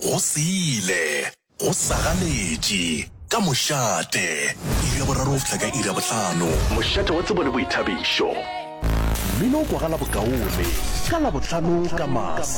go sile go sagaletše ka mošate iri ya boraro fihla ka iri ya bohlano mošate wa tsebo le boithabišo mmino kwa ga la bokaone ka la bohlano ka masa